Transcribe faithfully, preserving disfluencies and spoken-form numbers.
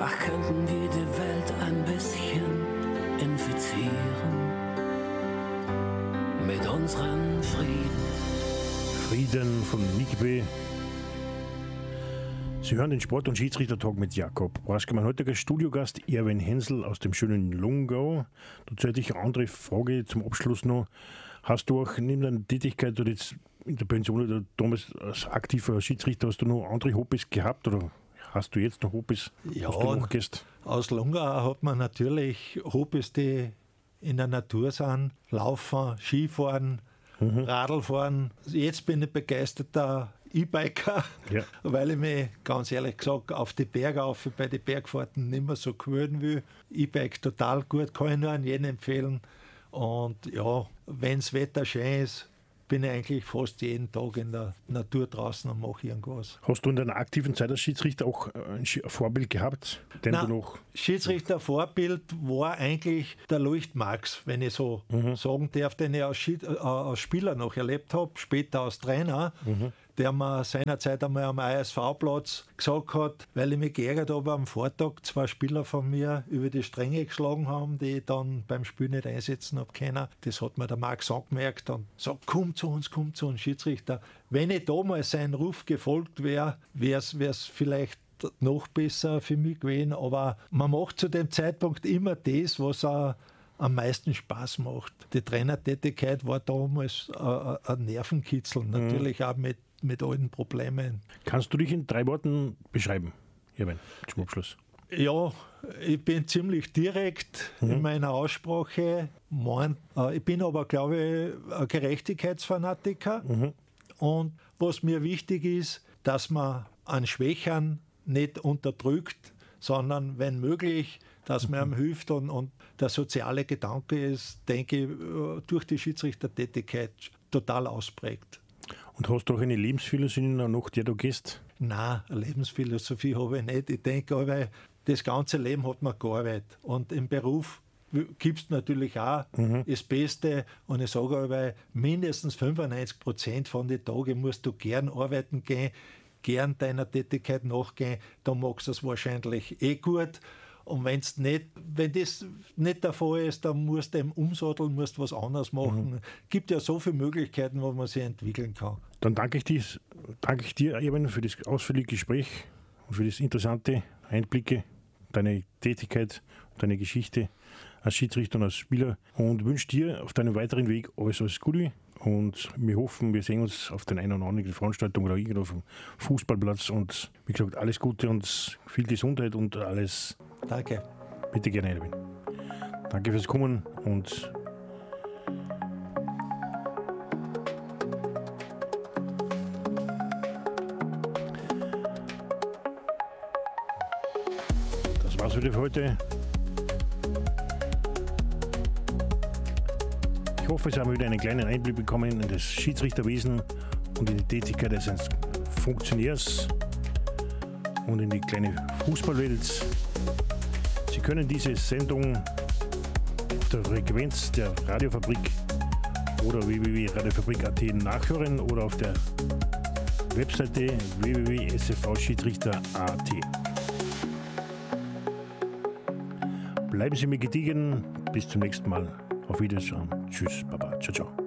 Ach, könnten wir die Welt ein bisschen infizieren mit unserem Frieden. Frieden von Nickby. Sie hören den Sport- und Schiedsrichtertalk mit Jakob Braschke. Mein heutiger Studiogast Erwin Hensel aus dem schönen Lungau. Dazu hätte ich eine andere Frage zum Abschluss noch. Hast du auch neben deiner Tätigkeit oder jetzt in der Pension oder damals als aktiver Schiedsrichter, hast du noch andere Hobbys gehabt oder hast du jetzt noch Hobbys, ja, was du nachgehst? Aus Lungau hat man natürlich Hobbys, die in der Natur sind. Laufen, Skifahren, mhm. Radlfahren. Jetzt bin ich begeisterter E-Biker, ja. weil ich mich ganz ehrlich gesagt auf die Berge auf, bei den Bergfahrten nicht mehr so gewöhnen will. E-Bike total gut, kann ich nur an jeden empfehlen. Und ja, wenn das Wetter schön ist, bin ich eigentlich fast jeden Tag in der Natur draußen und mache irgendwas. Hast du in deiner aktiven Zeit als Schiedsrichter auch ein Vorbild gehabt? Den Nein, du noch Schiedsrichter-Vorbild war eigentlich der Lucht Max, wenn ich so mhm. sagen darf, den ich als, Schied, äh, als Spieler noch erlebt habe, später als Trainer, mhm. der mir seinerzeit einmal am I S V-Platz gesagt hat, weil ich mich geärgert habe am Vortag, zwei Spieler von mir über die Stränge geschlagen haben, die ich dann beim Spiel nicht einsetzen habe können. Das hat mir der Max angemerkt und sagt, komm zu uns, komm zu uns, Schiedsrichter. Wenn ich damals seinen Ruf gefolgt wäre, wäre es vielleicht noch besser für mich gewesen, aber man macht zu dem Zeitpunkt immer das, was er am meisten Spaß macht. Die Trainertätigkeit war damals äh, ein Nervenkitzel, mhm. natürlich auch mit mit allen Problemen. Kannst du dich in drei Worten beschreiben, Erwin, zum Abschluss? Ja, ich bin ziemlich direkt mhm. in meiner Aussprache. Mein, äh, ich bin aber, glaube ich, ein Gerechtigkeitsfanatiker. Mhm. Und was mir wichtig ist, dass man an Schwächern nicht unterdrückt, sondern wenn möglich, dass man mhm. ihm hilft und, und der soziale Gedanke ist, denke ich, durch die Schiedsrichtertätigkeit total ausprägt. Und hast du auch eine Lebensphilosophie, nach der du gehst? Nein, eine Lebensphilosophie habe ich nicht. Ich denke, aber das ganze Leben hat man gearbeitet. Und im Beruf gibt es natürlich auch mhm. das Beste. Und ich sage aber, mindestens fünfundneunzig Prozent von den Tagen musst du gern arbeiten gehen, gern deiner Tätigkeit nachgehen. Dann magst du es wahrscheinlich eh gut. Und wenn's nicht, wenn das nicht der Fall ist, dann musst du eben umsatteln, musst was anderes machen. Mhm. Gibt ja so viele Möglichkeiten, wo man sich entwickeln kann. Dann danke ich dir, danke ich dir, Erwin, für das ausführliche Gespräch und für das interessante Einblicke, deine Tätigkeit, deine Geschichte als Schiedsrichter und als Spieler und wünsche dir auf deinem weiteren Weg alles, alles Gute. Und wir hoffen, wir sehen uns auf den einen oder anderen Veranstaltung oder irgendwo auf dem Fußballplatz. Und wie gesagt, alles Gute und viel Gesundheit und alles. Danke. Bitte gerne, Erwin. Danke fürs Kommen und das war's wieder für heute. Ich hoffe, Sie haben wieder einen kleinen Einblick bekommen in das Schiedsrichterwesen und in die Tätigkeit eines Funktionärs und in die kleine Fußballwelt. Sie können diese Sendung auf der Frequenz der Radiofabrik oder w w w punkt radiofabrik punkt a t nachhören oder auf der Webseite w w w punkt s f v schiedsrichter punkt a t. Bleiben Sie mir gediegen. Bis zum nächsten Mal. Auf Wiedersehen. Tschüss, Baba. Ciao, ciao.